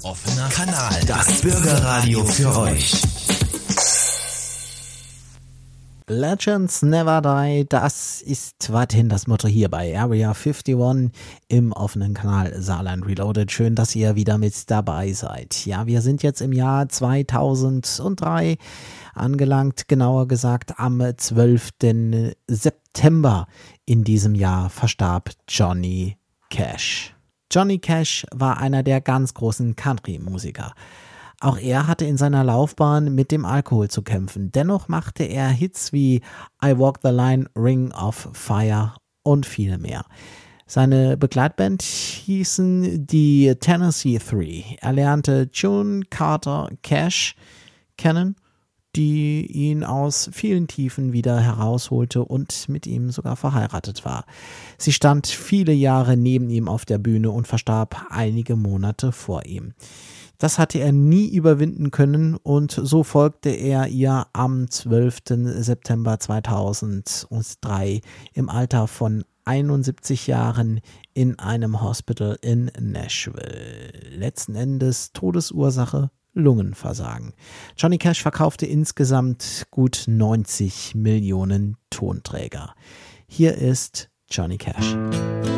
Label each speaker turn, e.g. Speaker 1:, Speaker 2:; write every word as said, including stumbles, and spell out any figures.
Speaker 1: Offener Kanal, das Bürgerradio für euch.
Speaker 2: Legends never die, das ist weiterhin das Motto hier bei Area einundfünfzig im offenen Kanal Saarland Reloaded. Schön, dass ihr wieder mit dabei seid. Ja, wir sind jetzt im Jahr zweitausenddrei angelangt, genauer gesagt am zwölften September in diesem Jahr verstarb Johnny Cash. Johnny Cash war einer der ganz großen Country-Musiker. Auch er hatte in seiner Laufbahn mit dem Alkohol zu kämpfen. Dennoch machte er Hits wie I Walk the Line, Ring of Fire und viele mehr. Seine Begleitband hießen die Tennessee Three. Er lernte June Carter Cash kennen, die ihn aus vielen Tiefen wieder herausholte und mit ihm sogar verheiratet war. Sie stand viele Jahre neben ihm auf der Bühne und verstarb einige Monate vor ihm. Das hatte er nie überwinden können und so folgte er ihr am zwölften September zweitausenddrei im Alter von einundsiebzig Jahren in einem Hospital in Nashville. Letzten Endes Todesursache Lungenversagen. Johnny Cash verkaufte insgesamt gut neunzig Millionen Tonträger. Hier ist Johnny Cash.